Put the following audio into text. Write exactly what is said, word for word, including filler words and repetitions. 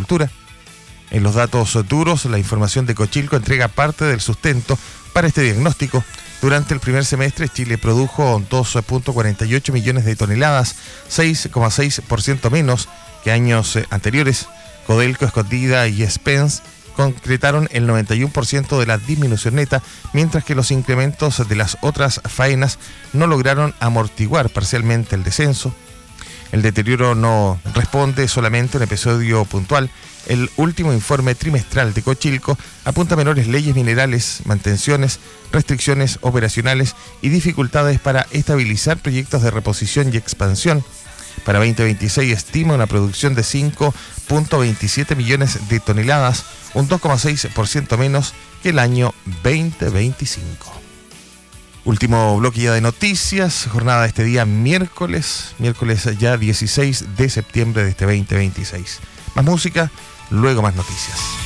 agricultura. En los datos duros, la información de Cochilco entrega parte del sustento para este diagnóstico. Durante el primer semestre, Chile produjo dos punto cuarenta y ocho millones de toneladas, seis coma seis por ciento menos que años anteriores. Codelco, Escondida y Spence concretaron el noventa y uno por ciento de la disminución neta, mientras que los incrementos de las otras faenas no lograron amortiguar parcialmente el descenso. El deterioro no responde solamente a un episodio puntual. El último informe trimestral de Cochilco apunta a menores leyes minerales, mantenciones, restricciones operacionales y dificultades para estabilizar proyectos de reposición y expansión. Para veinte veintiséis estima una producción de cinco punto veintisiete millones de toneladas, un dos coma seis por ciento menos que el año veinte veinticinco. Último bloque ya de noticias, jornada de este día miércoles, miércoles ya dieciséis de septiembre de este veinte veintiséis. Más música, luego más noticias.